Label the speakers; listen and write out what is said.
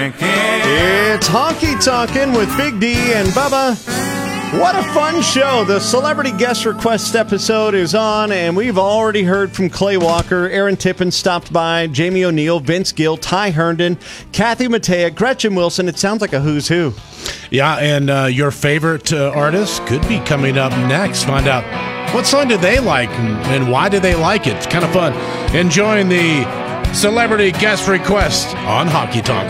Speaker 1: It's Honky Tonkin' with Big D and Bubba. What a fun show. The celebrity guest request episode is on, and we've already heard from Clay Walker, Aaron Tippin stopped by, Jamie O'Neill, Vince Gill, Ty Herndon, Kathy Mattea, Gretchen Wilson. It sounds like a who's who.
Speaker 2: Yeah, and your favorite artist could be coming up next. Find out what song do they like and why do they like it. It's kind of fun. Enjoying the celebrity guest request on Honky Tonkin'.